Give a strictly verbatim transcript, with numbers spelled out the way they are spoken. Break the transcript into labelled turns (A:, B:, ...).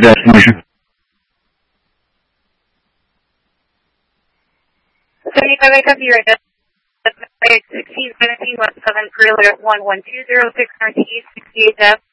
A: destination.
B: seventy-five, I copy your destination. Exceed seventeen one seven for one one two zero six northeast sixty-eight F.